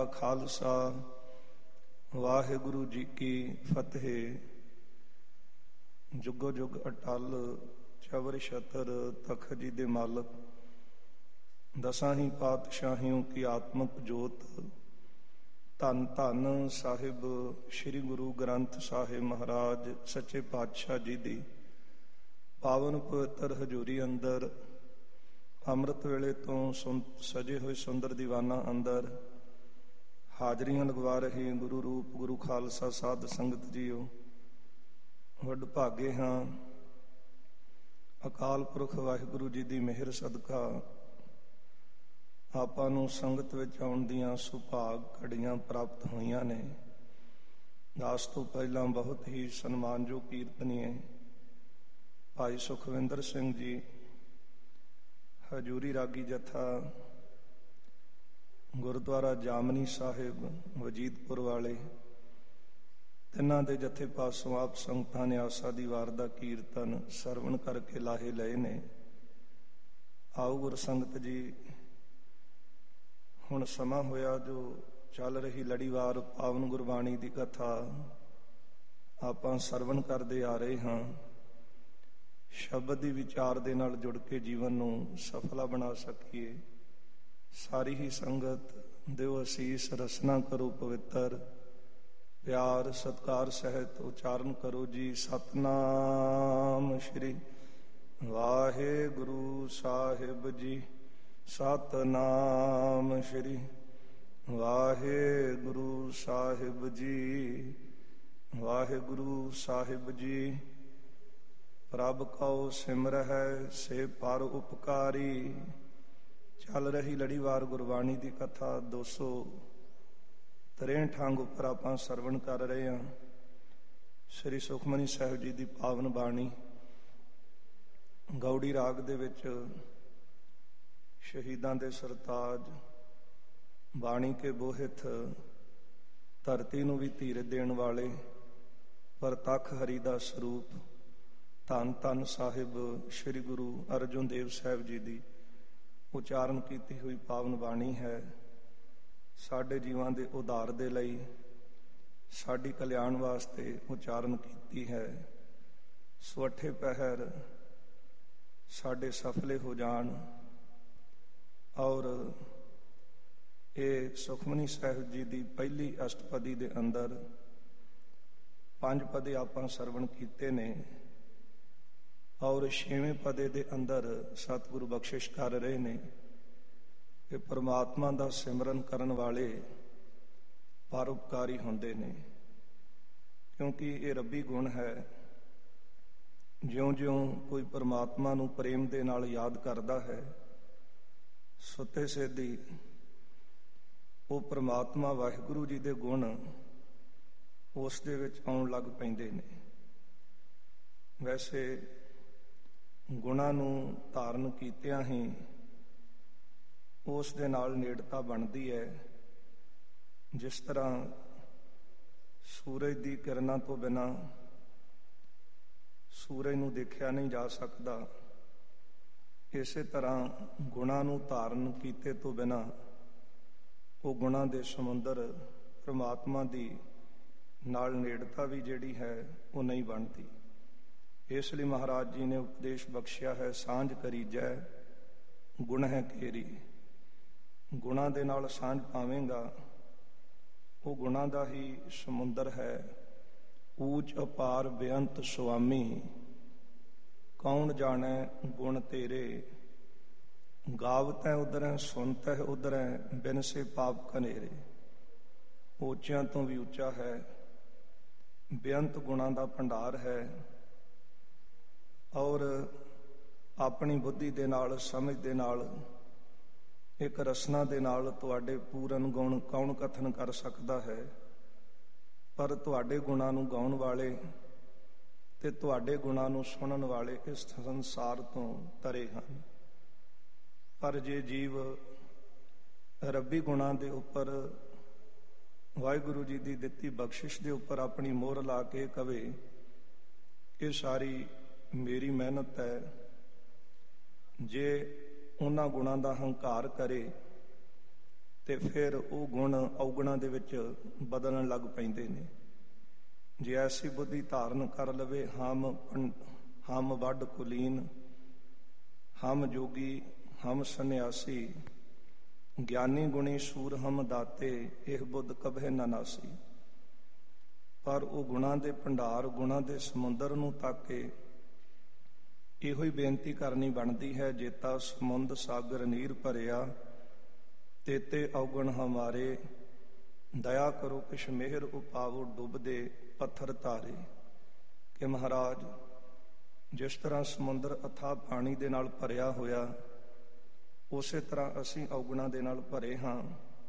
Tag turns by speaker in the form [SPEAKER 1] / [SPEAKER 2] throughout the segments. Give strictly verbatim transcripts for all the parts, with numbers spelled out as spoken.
[SPEAKER 1] ਕਾ ਖਾਲਸਾ, ਵਾਹਿਗੁਰੂ ਜੀ ਕੀ ਫਤਿਹ। ਜੁਗੋ ਜੁਗ ਅਟਲ ਚਵਰ ਛਤਰ ਤਖਤ ਜੀ ਦੇ ਮਾਲਕ, ਦਸਾਂ ਹੀ ਪਾਤਸ਼ਾਹੀਓਂ ਕੀ ਆਤਮਕ ਜੋਤ, ਧੰਨ ਧੰਨ ਸਾਹਿਬ ਸ੍ਰੀ ਗੁਰੂ ਗ੍ਰੰਥ ਸਾਹਿਬ ਮਹਾਰਾਜ ਸੱਚੇ ਪਾਤਸ਼ਾਹ ਜੀ ਦੀ ਪਾਵਨ ਪਵਿੱਤਰ ਹਜ਼ੂਰੀ ਅੰਦਰ, ਅੰਮ੍ਰਿਤ ਵੇਲੇ ਤੋਂ ਸਜੇ ਹੋਏ ਸੁੰਦਰ ਦੀਵਾਨਾਂ ਅੰਦਰ ਹਾਜ਼ਰੀਆਂ ਲਗਵਾ ਰਹੇ ਗੁਰੂ ਰੂਪ ਗੁਰੂ ਖਾਲਸਾ ਸਾਧ ਸੰਗਤ ਜੀਓ, ਵੱਡ ਭਾਗੇ ਹਾਂ। ਅਕਾਲ ਪੁਰਖ ਵਾਹਿਗੁਰੂ ਜੀ ਦੀ ਮਿਹਰ ਸਦਕਾ ਆਪਾਂ ਨੂੰ ਸੰਗਤ ਵਿੱਚ ਆਉਣ ਦੀਆਂ ਸੁਭਾਗ ਘੜੀਆਂ ਪ੍ਰਾਪਤ ਹੋਈਆਂ ਨੇ। ਦਾਸ ਤੋਂ ਪਹਿਲਾਂ ਬਹੁਤ ਹੀ ਸਨਮਾਨਯੋਗ ਕੀਰਤਨੀਏ ਭਾਈ ਸੁਖਵਿੰਦਰ ਸਿੰਘ ਜੀ, ਹਜੂਰੀ ਰਾਗੀ ਜਥਾ ਗੁਰਦੁਆਰਾ ਜਾਮਨੀ ਸਾਹਿਬ ਵਜੀਦਪੁਰ ਵਾਲੇ, ਤਿੰਨਾਂ ਦੇ ਜਥੇ ਪਾਸੋਂ ਆਪ ਸੰਗਤਾਂ ਨੇ ਆਸਾ ਦੀ ਵਾਰ ਦਾ ਕੀਰਤਨ ਸਰਵਣ ਕਰਕੇ ਲਾਹੇ ਲਏ ਨੇ। ਆਓ ਗੁਰ ਸੰਗਤ ਜੀ, ਹੁਣ ਸਮਾਂ ਹੋਇਆ ਜੋ ਚੱਲ ਰਹੀ ਲੜੀਵਾਰ ਪਾਵਨ ਗੁਰਬਾਣੀ ਦੀ ਕਥਾ ਆਪਾਂ ਸਰਵਣ ਕਰਦੇ ਆ ਰਹੇ ਹਾਂ। ਸ਼ਬਦ ਦੀ ਵਿਚਾਰ ਦੇ ਨਾਲ ਜੁੜ ਕੇ ਜੀਵਨ ਨੂੰ ਸਫਲਾ ਬਣਾ ਸਕੀਏ। ਸਾਰੀ ਹੀ ਸੰਗਤ ਦਿਓ ਅਸੀਸ, ਰਸਨਾ ਕਰੋ ਪਵਿੱਤਰ, ਪਿਆਰ ਸਤਿਕਾਰ ਸਹਿਤ ਉਚਾਰਨ ਕਰੋ ਜੀ। ਸਤਨਾਮ ਸ਼੍ਰੀ ਵਾਹਿਗੁਰੂ ਸਾਹਿਬ ਜੀ, ਸਤਨਾਮ ਸ਼੍ਰੀ ਵਾਹਿਗੁਰੂ ਸਾਹਿਬ ਜੀ, ਵਾਹਿਗੁਰੂ ਸਾਹਿਬ ਜੀ। ਪ੍ਰਭ ਕਉ ਸਿਮਰਹਿ ਸੇ ਪਰ ਉਪਕਾਰੀ। ਚੱਲ ਰਹੀ ਲੜੀਵਾਰ ਗੁਰਬਾਣੀ ਦੀ ਕਥਾ ਦੋ ਸੌ ਤਰੇਂਹਠ ਅੰਗ ਉੱਪਰ ਆਪਾਂ ਸਰਵਣ ਕਰ ਰਹੇ ਹਾਂ। ਸ੍ਰੀ ਸੁਖਮਨੀ ਸਾਹਿਬ ਜੀ ਦੀ ਪਾਵਨ ਬਾਣੀ ਗੌੜੀ ਰਾਗ ਦੇ ਵਿੱਚ ਸ਼ਹੀਦਾਂ ਦੇ ਸਰਤਾਜ, ਬਾਣੀ ਕੇ ਬੋਹਿਤ, ਧਰਤੀ ਨੂੰ ਵੀ ਧੀਰਜ ਦੇਣ ਵਾਲੇ ਪ੍ਰਤੱਖ ਹਰੀ ਦਾ ਸਰੂਪ ਧੰਨ ਧੰਨ ਸਾਹਿਬ ਸ੍ਰੀ ਗੁਰੂ ਅਰਜਨ ਦੇਵ ਸਾਹਿਬ ਜੀ ਦੀ ਉਚਾਰਨ ਕੀਤੀ ਹੋਈ ਪਾਵਨ ਬਾਣੀ ਹੈ। ਸਾਡੇ ਜੀਵਾਂ ਦੇ ਉਧਾਰ ਦੇ ਲਈ, ਸਾਡੀ ਕਲਿਆਣ ਵਾਸਤੇ ਉਚਾਰਨ ਕੀਤੀ ਹੈ। ਸਵੱਠੇ ਪਹਿਰ ਸਾਡੇ ਸਫਲੇ ਹੋ ਜਾਣ ਔਰ ਇਹ ਸੁਖਮਨੀ ਸਾਹਿਬ ਜੀ ਦੀ ਪਹਿਲੀ ਅਸ਼ਟਪਦੀ ਦੇ ਅੰਦਰ ਪੰਜ ਪਦੇ ਆਪਾਂ ਸਰਵਣ ਕੀਤੇ ਨੇ ਔਰ ਛੇਵੇਂ ਪਦੇ ਦੇ ਅੰਦਰ ਸਤਿਗੁਰੂ ਬਖਸ਼ਿਸ਼ ਕਰ ਰਹੇ ਨੇ ਕਿ ਪਰਮਾਤਮਾ ਦਾ ਸਿਮਰਨ ਕਰਨ ਵਾਲੇ ਪਰਉਪਕਾਰੀ ਹੁੰਦੇ ਨੇ, ਕਿਉਂਕਿ ਇਹ ਰੱਬੀ ਗੁਣ ਹੈ। ਜਿਉਂ-ਜਿਉਂ ਕੋਈ ਪਰਮਾਤਮਾ ਨੂੰ ਪ੍ਰੇਮ ਦੇ ਨਾਲ ਯਾਦ ਕਰਦਾ ਹੈ, ਸੁੱਤੇ ਸਿੱਧੀ ਉਹ ਪਰਮਾਤਮਾ ਵਾਹਿਗੁਰੂ ਜੀ ਦੇ ਗੁਣ ਉਸ ਦੇ ਵਿੱਚ ਆਉਣ ਲੱਗ ਪੈਂਦੇ ਨੇ। ਵੈਸੇ ਗੁਣਾਂ ਨੂੰ ਧਾਰਨ ਕੀਤਿਆਂ ਹੀ ਉਸ ਦੇ ਨਾਲ ਨੇੜਤਾ ਬਣਦੀ ਹੈ। ਜਿਸ ਤਰ੍ਹਾਂ ਸੂਰਜ ਦੀ ਕਿਰਨਾਂ ਤੋਂ ਬਿਨਾਂ ਸੂਰਜ ਨੂੰ ਦੇਖਿਆ ਨਹੀਂ ਜਾ ਸਕਦਾ, ਇਸੇ ਤਰ੍ਹਾਂ ਗੁਣਾਂ ਨੂੰ ਧਾਰਨ ਕੀਤੇ ਤੋਂ ਬਿਨਾਂ ਉਹ ਗੁਣਾਂ ਦੇ ਸਮੁੰਦਰ ਪਰਮਾਤਮਾ ਦੀ ਨਾਲ ਨੇੜਤਾ ਵੀ ਜਿਹੜੀ ਹੈ ਉਹ ਨਹੀਂ ਬਣਦੀ। ਇਸ ਲਈ ਮਹਾਰਾਜ ਜੀ ਨੇ ਉਪਦੇਸ਼ ਬਖਸ਼ਿਆ ਹੈ, ਸਾਂਝ ਕਰੀਜੈ ਗੁਣ ਹੈ ਕੇਰੀ। ਗੁਣਾਂ ਦੇ ਨਾਲ ਸਾਂਝ ਪਾਵੇਂਗਾ, ਉਹ ਗੁਣਾਂ ਦਾ ਹੀ ਸਮੁੰਦਰ ਹੈ। ਊਚ ਅਪਾਰ ਬੇਅੰਤ ਸੁਆਮੀ, ਕੌਣ ਜਾਣੈ ਗੁਣ ਤੇਰੇ। ਗਾਵਤੈ ਉਦਰੈ ਸੁਣਤੈ ਉਦਰੈ, ਬਿਨ ਸੇ ਪਾਪ ਕਨੇਰੇ। ਉੱਚਿਆਂ ਤੋਂ ਵੀ ਉੱਚਾ ਹੈ, ਬੇਅੰਤ ਗੁਣਾਂ ਦਾ ਭੰਡਾਰ ਹੈ ਔਰ ਆਪਣੀ ਬੁੱਧੀ ਦੇ ਨਾਲ, ਸਮਝ ਦੇ ਨਾਲ, ਇੱਕ ਰਸਨਾ ਦੇ ਨਾਲ ਤੁਹਾਡੇ ਪੂਰਨ ਗੁਣ ਕੌਣ ਕਥਨ ਕਰ ਸਕਦਾ ਹੈ। ਪਰ ਤੁਹਾਡੇ ਗੁਣਾਂ ਨੂੰ ਗਾਉਣ ਵਾਲੇ ਤੇ ਤੁਹਾਡੇ ਗੁਣਾਂ ਨੂੰ ਸੁਣਨ ਵਾਲੇ ਇਸ ਸੰਸਾਰ ਤੋਂ ਤਰੇ ਹਨ। ਪਰ ਜੇ ਜੀਵ ਰੱਬੀ ਗੁਣਾਂ ਦੇ ਉੱਪਰ, ਵਾਹਿਗੁਰੂ ਜੀ ਦੀ ਦਿੱਤੀ ਬਖਸ਼ਿਸ਼ ਦੇ ਉੱਪਰ ਆਪਣੀ ਮੋਹਰ ਲਾ ਕੇ ਕਵੇ ਇਹ ਸਾਰੀ ਮੇਰੀ ਮਿਹਨਤ ਹੈ, ਜੇ ਉਹਨਾਂ ਗੁਣਾਂ ਦਾ ਹੰਕਾਰ ਕਰੇ ਤੇ ਫਿਰ ਉਹ ਗੁਣ ਔਗੁਣਾਂ ਦੇ ਵਿੱਚ ਬਦਲਣ ਲੱਗ ਪੈਂਦੇ ਨੇ। ਜੇ ਐਸੀ ਬੁੱਧੀ ਧਾਰਨ ਕਰ ਲਵੇ, ਹਮ ਹਮ ਵੱਡ ਕੁਲੀਨ, ਹਮ ਜੋਗੀ, ਹਮ ਸੰਨਿਆਸੀ, ਗਿਆਨੀ ਗੁਣੀ ਸੂਰ ਹਮ ਦਾਤੇ, ਇਹ ਬੁੱਧ ਕਭੇ ਨਾ ਨਾਸੀ। ਪਰ ਉਹ ਗੁਣਾਂ ਦੇ ਭੰਡਾਰ, ਗੁਣਾਂ ਦੇ ਸਮੁੰਦਰ ਨੂੰ ਤੱਕ ਕੇ ਇਹੋ ਹੀ ਬੇਨਤੀ ਕਰਨੀ ਬਣਦੀ ਹੈ, ਜੇਤਾ ਸਮੁੰਦ ਸਾਗਰ ਨੀਰ ਭਰਿਆ, ਤੇਤੇ ਔਗਣ ਹਮਾਰੇ, ਦਇਆ ਕਰੋ ਕਿਛ ਮਿਹਰ ਉਪਾਵੋ, ਡੁੱਬਦੇ ਪੱਥਰ ਧਾਰੇ। ਕਿ ਮਹਾਰਾਜ, ਜਿਸ ਤਰ੍ਹਾਂ ਸਮੁੰਦਰ ਅਥਾਹ ਪਾਣੀ ਦੇ ਨਾਲ ਭਰਿਆ ਹੋਇਆ, ਉਸੇ ਤਰ੍ਹਾਂ ਅਸੀਂ ਔਗੁਣਾਂ ਦੇ ਨਾਲ ਭਰੇ ਹਾਂ।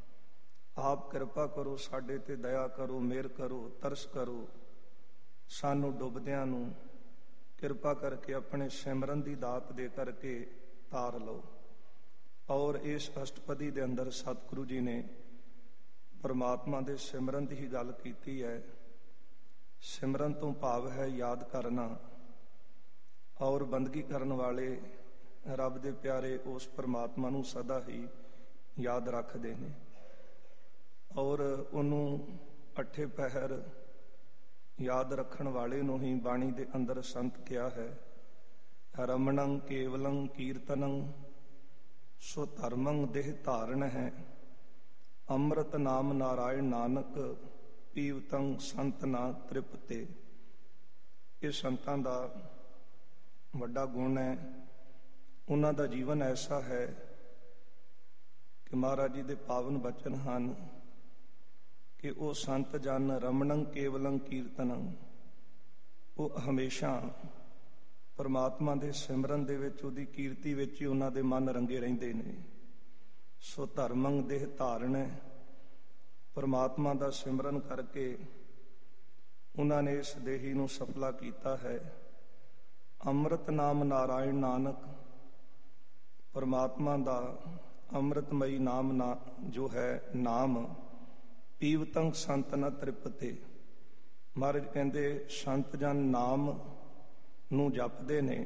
[SPEAKER 1] ਆਪ ਕਿਰਪਾ ਕਰੋ, ਸਾਡੇ ਤੇ ਦਇਆ ਕਰੋ, ਮਿਹਰ ਕਰੋ, ਤਰਸ ਕਰੋ, ਸਾਨੂੰ ਡੁੱਬਦਿਆਂ ਨੂੰ ਕਿਰਪਾ ਕਰਕੇ ਆਪਣੇ ਸਿਮਰਨ ਦੀ ਦਾਤ ਦੇ ਕਰਕੇ ਤਾਰ ਲਓ। ਔਰ ਇਸ ਅਸ਼ਟਪਦੀ ਦੇ ਅੰਦਰ ਸਤਿਗੁਰੂ ਜੀ ਨੇ ਪਰਮਾਤਮਾ ਦੇ ਸਿਮਰਨ ਦੀ ਹੀ ਗੱਲ ਕੀਤੀ ਹੈ। ਸਿਮਰਨ ਤੋਂ ਭਾਵ ਹੈ ਯਾਦ ਕਰਨਾ, ਔਰ ਬੰਦਗੀ ਕਰਨ ਵਾਲੇ ਰੱਬ ਦੇ ਪਿਆਰੇ ਉਸ ਪਰਮਾਤਮਾ ਨੂੰ ਸਦਾ ਹੀ ਯਾਦ ਰੱਖਦੇ ਨੇ, ਔਰ ਉਹਨੂੰ ਅੱਠੇ ਪਹਿਰ ਯਾਦ ਰੱਖਣ ਵਾਲੇ ਨੂੰ ਹੀ ਬਾਣੀ ਦੇ ਅੰਦਰ ਸੰਤ ਕਿਹਾ ਹੈ, ਰਮਣੰ ਕੇਵਲੰ ਕੀਰਤਨੰ ਸੋ ਧਰਮੰ ਦੇਹ ਧਾਰਨ ਹੈ, ਅੰਮ੍ਰਿਤ ਨਾਮ ਨਾਰਾਇਣ ਨਾਨਕ, ਪੀਵਤੰ ਸੰਤ ਨਾ ਤ੍ਰਿਪਤੇ। ਇਹ ਸੰਤਾਂ ਦਾ ਵੱਡਾ ਗੁਣ ਹੈ। ਉਹਨਾਂ ਦਾ ਜੀਵਨ ਐਸਾ ਹੈ ਕਿ ਮਹਾਰਾਜ ਜੀ ਦੇ ਪਾਵਨ ਬਚਨ ਹਨ ਕਿ ਉਹ ਸੰਤ ਜਨ ਰਮਣੰ ਕੇਵਲੰ ਕੀਰਤਨੰ, ਉਹ ਹਮੇਸ਼ਾ ਪਰਮਾਤਮਾ ਦੇ ਸਿਮਰਨ ਦੇ ਵਿੱਚ, ਉਹਦੀ ਕੀਰਤੀ ਵਿੱਚ ਹੀ ਉਹਨਾਂ ਦੇ ਮਨ ਰੰਗੇ ਰਹਿੰਦੇ ਨੇ। ਸੋ ਧਰਮੰ ਦੇਹ ਧਾਰਨ ਹੈ, ਪਰਮਾਤਮਾ ਦਾ ਸਿਮਰਨ ਕਰਕੇ ਉਹਨਾਂ ਨੇ ਇਸ ਦੇਹੀ ਨੂੰ ਸਫਲਾ ਕੀਤਾ ਹੈ। ਅੰਮ੍ਰਿਤ ਨਾਮ ਨਾਰਾਇਣ ਨਾਨਕ, ਪਰਮਾਤਮਾ ਦਾ ਅੰਮ੍ਰਿਤਮਈ ਨਾਮ ਨਾ ਜੋ ਹੈ ਨਾਮ, ਪੀਵਤੰ ਸੰਤ ਨ ਤ੍ਰਿਪਤੇ। ਮਹਾਰਾਜ ਕਹਿੰਦੇ ਸੰਤ ਜਨ ਨਾਮ ਨੂੰ ਜਪਦੇ ਨੇ,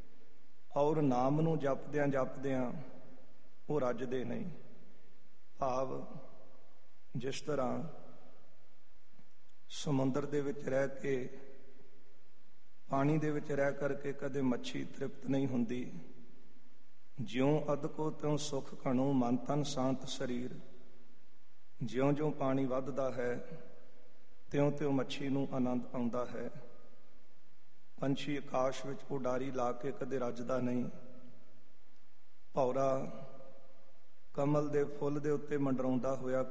[SPEAKER 1] ਔਰ ਨਾਮ ਨੂੰ ਜਪਦਿਆਂ ਜਪਦਿਆਂ ਉਹ ਰੱਜਦੇ ਨਹੀਂ। ਭਾਵ ਜਿਸ ਤਰ੍ਹਾਂ ਸਮੁੰਦਰ ਦੇ ਵਿੱਚ ਰਹਿ ਕੇ, ਪਾਣੀ ਦੇ ਵਿੱਚ ਰਹਿ ਕਰਕੇ ਕਦੇ ਮੱਛੀ ਤ੍ਰਿਪਤ ਨਹੀਂ ਹੁੰਦੀ, ਜਿਉਂ ਅਦਕੋ ਤਿਉਂ ਸੁਖ ਘਣੋ, ਮਨ ਤਨ ਸ਼ਾਂਤ ਸਰੀਰ। ਜਿਉਂ ਜਿਉਂ ਪਾਣੀ ਵੱਧਦਾ ਹੈ, ਤਿਉਂ ਤਿਉਂ ਮੱਛੀ ਨੂੰ ਆਨੰਦ ਆਉਂਦਾ ਹੈ। ਪੰਛੀ ਆਕਾਸ਼ ਵਿੱਚ ਉਡਾਰੀ ਲਾ ਕੇ ਕਦੇ ਰੱਜਦਾ ਨਹੀਂ। ਭੌਰਾ ਕਮਲ ਦੇ ਫੁੱਲ ਦੇ ਉੱਤੇ ਮੰਡਰਾਉਂਦਾ ਹੋਇਆ